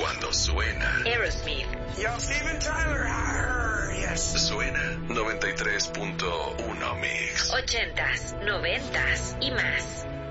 Cuando suena Aerosmith. Yo, Steven Tyler. Yes. Suena 93.1 Mix. 80s, 90s y más.